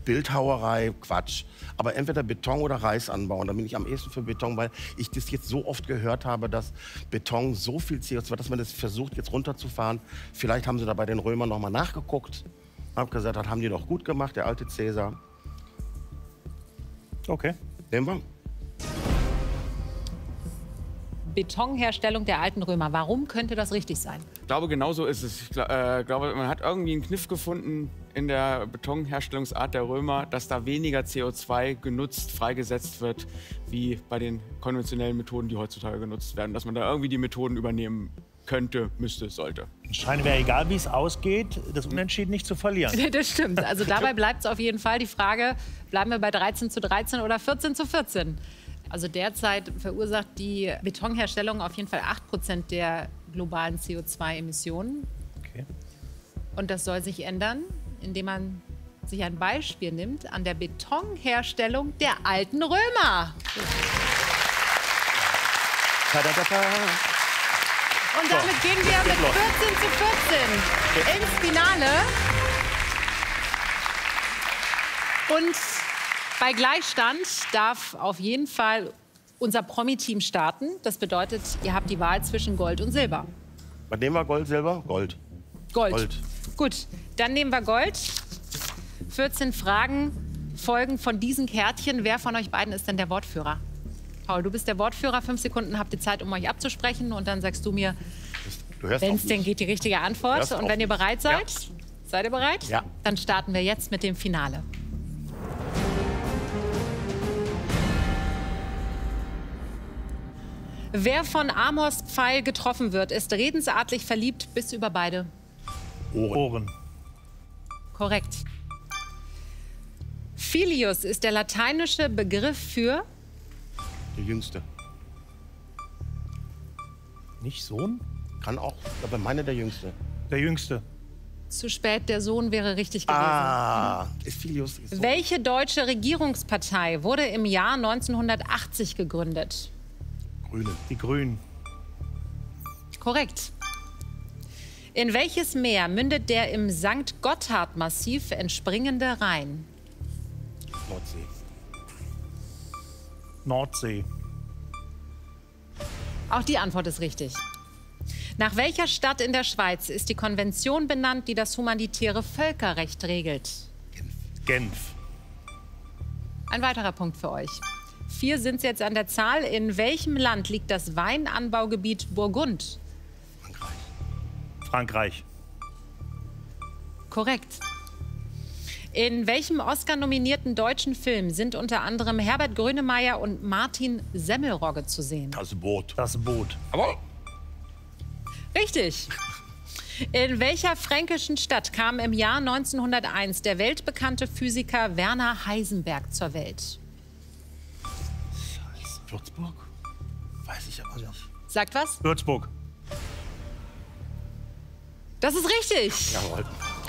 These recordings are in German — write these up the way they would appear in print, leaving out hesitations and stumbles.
Bildhauerei, Quatsch. Aber entweder Beton oder Reis anbauen. Da bin ich am ehesten für Beton, weil ich das jetzt so oft gehört habe, dass Beton so viel CO2, dass man das versucht jetzt runterzufahren. Vielleicht haben sie da bei den Römern noch mal nachgeguckt. Hab gesagt, das haben die doch gut gemacht, der alte Cäsar. Okay. Nehmen wir. Betonherstellung der alten Römer. Warum könnte das richtig sein? Ich glaube, genau so ist es. Ich glaube, man hat irgendwie einen Kniff gefunden in der Betonherstellungsart der Römer, dass da weniger CO2 genutzt, freigesetzt wird, wie bei den konventionellen Methoden, die heutzutage genutzt werden. Dass man da irgendwie die Methoden übernehmen könnte, müsste, sollte. Scheint wäre egal, wie es ausgeht, das Unentschieden nicht zu verlieren. Das stimmt. Also dabei bleibt es auf jeden Fall die Frage, bleiben wir bei 13:13 oder 14:14? Also derzeit verursacht die Betonherstellung auf jeden Fall 8% der globalen CO2-Emissionen. Okay. Und das soll sich ändern, indem man sich ein Beispiel nimmt an der Betonherstellung der alten Römer. Und damit gehen wir mit 14:14 ins Finale. Und bei Gleichstand darf auf jeden Fall unser Promi-Team starten. Das bedeutet, ihr habt die Wahl zwischen Gold und Silber. Was nehmen wir? Gold, Silber? Gold. Gold. Gut, dann nehmen wir Gold. 14 Fragen folgen von diesen Kärtchen. Wer von euch beiden ist denn der Wortführer? Paul, du bist der Wortführer. 5 Sekunden habt ihr Zeit, um euch abzusprechen. Und dann sagst du mir, wenn es denn geht, die richtige Antwort. Und wenn ihr bereit seid, seid ihr bereit? Ja. Dann starten wir jetzt mit dem Finale. Wer von Amors Pfeil getroffen wird, ist redensartlich verliebt bis über beide Ohren. Korrekt. Filius ist der lateinische Begriff für? Der Jüngste. Nicht Sohn? Kann auch, aber meine der Jüngste. Der Jüngste. Zu spät, der Sohn wäre richtig gewesen. Ah, ist Filius. Ist so. Welche deutsche Regierungspartei wurde im Jahr 1980 gegründet? Grüne. Die Grünen. Korrekt. In welches Meer mündet der im St. Gotthard-Massiv entspringende Rhein? Nordsee. Nordsee. Auch die Antwort ist richtig. Nach welcher Stadt in der Schweiz ist die Konvention benannt, die das humanitäre Völkerrecht regelt? Genf. Ein weiterer Punkt für euch. 4 sind es jetzt an der Zahl. In welchem Land liegt das Weinanbaugebiet Burgund? Frankreich. Korrekt. In welchem Oscar-nominierten deutschen Film sind unter anderem Herbert Grönemeyer und Martin Semmelrogge zu sehen? Das Boot. Das Boot. Aber Richtig. In welcher fränkischen Stadt kam im Jahr 1901 der weltbekannte Physiker Werner Heisenberg zur Welt? Würzburg? Weiß ich aber nicht. Sagt was? Würzburg. Das ist richtig. Jawohl.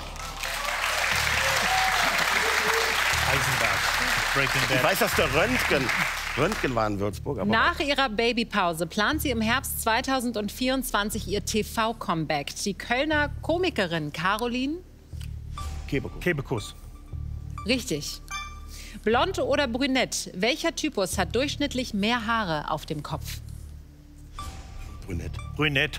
Heisenberg. Breaking Ich Bad. weiß, dass der Röntgen war in Würzburg. Aber Nach ihrer Babypause plant sie im Herbst 2024 ihr TV-Comeback. Die Kölner Komikerin Caroline? Kebekus. Richtig. Blond oder brünett? Welcher Typus hat durchschnittlich mehr Haare auf dem Kopf? Brünett. Brünett.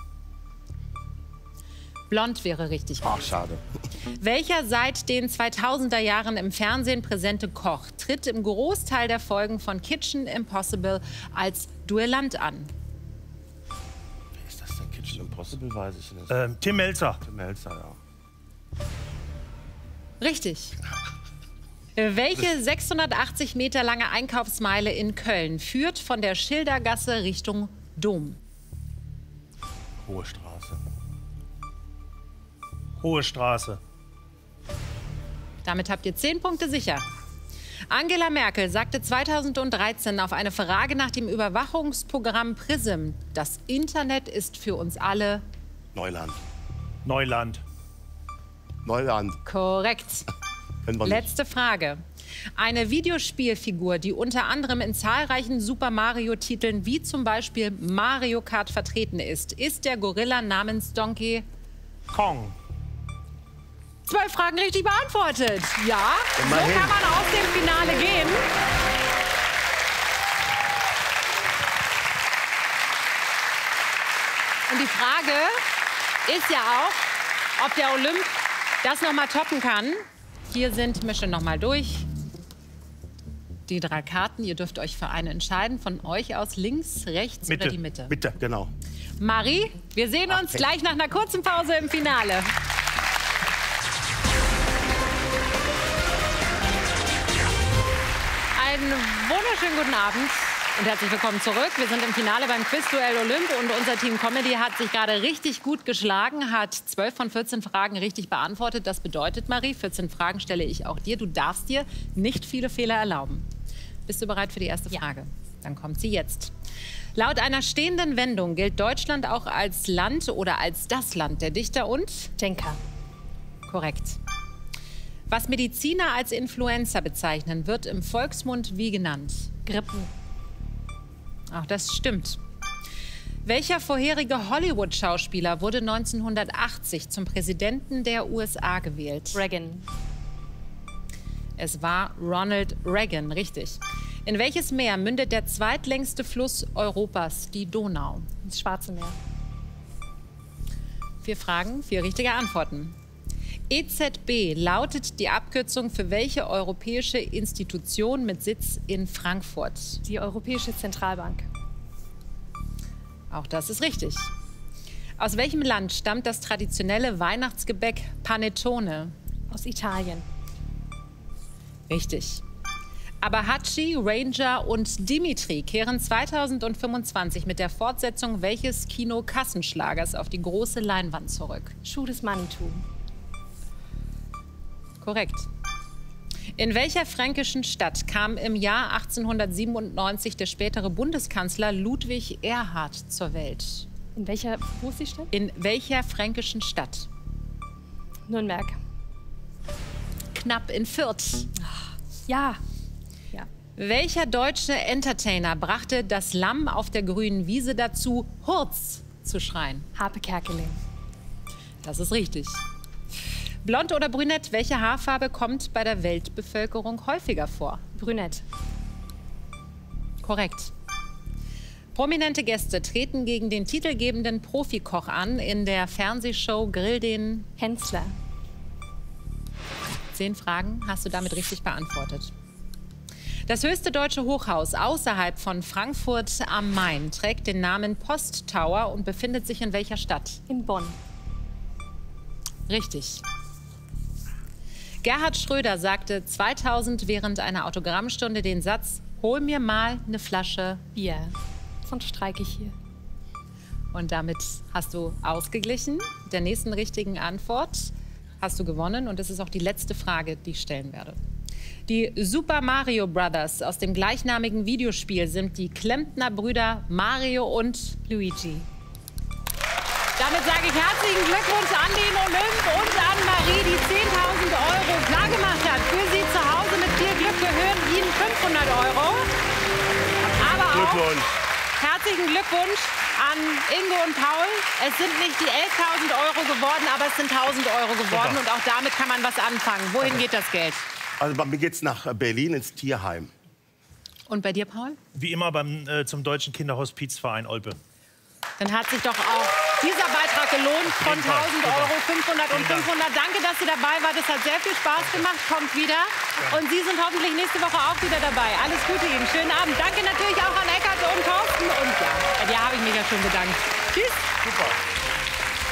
Blond wäre richtig. Ach, schade. Welcher seit den 2000er Jahren im Fernsehen präsente Koch tritt im Großteil der Folgen von Kitchen Impossible als Duellant an? Wer ist das denn? Kitchen Impossible, weiß ich nicht. Tim Melzer. Tim Melzer, ja. Richtig. Welche 680 Meter lange Einkaufsmeile in Köln führt von der Schildergasse Richtung Dom? Hohe Straße. Hohe Straße. Damit habt ihr 10 Punkte sicher. Angela Merkel sagte 2013 auf eine Frage nach dem Überwachungsprogramm PRISM, das Internet ist für uns alle Neuland. Neuland. Neuland. korrekt. Kennen wir nicht. Letzte Frage. Eine Videospielfigur, die unter anderem in zahlreichen Super Mario-Titeln wie zum Beispiel Mario Kart vertreten ist der Gorilla namens Donkey Kong. 12 Fragen richtig beantwortet. Ja, so Immerhin. kann man aus dem Finale gehen. Und die Frage ist ja auch, ob der Olymp das noch mal toppen kann. Hier sind, mische noch mal durch, die 3 Karten. Ihr dürft euch für eine entscheiden. Von euch aus links, rechts Mitte. oder die Mitte. Bitte, genau. Marie, wir sehen uns gleich nach einer kurzen Pause im Finale. Einen wunderschönen guten Abend und herzlich willkommen zurück. Wir sind im Finale beim Quizduell Olymp und unser Team Comedy hat sich gerade richtig gut geschlagen, hat 12 von 14 Fragen richtig beantwortet. Das bedeutet, Marie, 14 Fragen stelle ich auch dir. Du darfst dir nicht viele Fehler erlauben. Bist du bereit für die erste Frage? Dann kommt sie jetzt. Laut einer stehenden Wendung gilt Deutschland auch als Land oder als das Land der Dichter und? Denker. Korrekt. Was Mediziner als Influenza bezeichnen, wird im Volksmund wie genannt? Grippen. Auch das stimmt. Welcher vorherige Hollywood-Schauspieler wurde 1980 zum Präsidenten der USA gewählt? Reagan. Es war Ronald Reagan, richtig. In welches Meer mündet der zweitlängste Fluss Europas, die Donau? Das Schwarze Meer. 4 Fragen, 4 richtige Antworten. EZB lautet die Abkürzung für welche europäische Institution mit Sitz in Frankfurt? Die Europäische Zentralbank. Auch das ist richtig. Aus welchem Land stammt das traditionelle Weihnachtsgebäck Panettone? Aus Italien. Richtig. Abahachi, Ranger und Dimitri kehren 2025 mit der Fortsetzung welches Kino-Kassenschlagers auf die große Leinwand zurück? Schuh des Manitou. Korrekt. In welcher fränkischen Stadt kam im Jahr 1897 der spätere Bundeskanzler Ludwig Erhard zur Welt? In welcher, wo ist die Stadt? In welcher fränkischen Stadt? Nürnberg. Knapp in Fürth. Ja. Ja. Welcher deutsche Entertainer brachte das Lamm auf der grünen Wiese dazu, Hurz zu schreien? Harpe Kerkeling. Das ist richtig. Blond oder brünett, welche Haarfarbe kommt bei der Weltbevölkerung häufiger vor? Brünett. Korrekt. Prominente Gäste treten gegen den titelgebenden Profikoch an in der Fernsehshow Grill den Hensler. 10 Fragen hast du damit richtig beantwortet. Das höchste deutsche Hochhaus außerhalb von Frankfurt am Main trägt den Namen Post Tower und befindet sich in welcher Stadt? In Bonn. Richtig. Gerhard Schröder sagte 2000 während einer Autogrammstunde den Satz: Hol mir mal eine Flasche. Bier. Sonst streike ich hier. Und damit hast du ausgeglichen. Mit der nächsten richtigen Antwort hast du gewonnen. Und das ist auch die letzte Frage, die ich stellen werde. Die Super Mario Brothers aus dem gleichnamigen Videospiel sind die Klempner-Brüder Mario und Luigi. damit sage ich herzlichen Glückwunsch an den Olymp und an Marie, die 10.000 € klargemacht hat. Für Sie zu Hause mit viel Glück gehören Ihnen 500 €. Aber auch herzlichen Glückwunsch an Ingo und Paul. Es sind nicht die 11.000 € geworden, aber es sind 1.000 € geworden. Und auch damit kann man was anfangen. Wohin geht das Geld? Also bei mir geht's nach Berlin ins Tierheim. Und bei dir, Paul? Wie immer zum Deutschen Kinderhospizverein Olpe. Dann hat sich doch auch dieser Beitrag gelohnt von 1.000 €, 500 und 500. Danke, dass Sie dabei waren. Das hat sehr viel Spaß gemacht. Kommt wieder. Und Sie sind hoffentlich nächste Woche auch wieder dabei. Alles Gute Ihnen. Schönen Abend. Danke natürlich auch an Eckart und Thorsten. Und ja, bei dir habe ich mich ja schon bedankt. Tschüss. Super.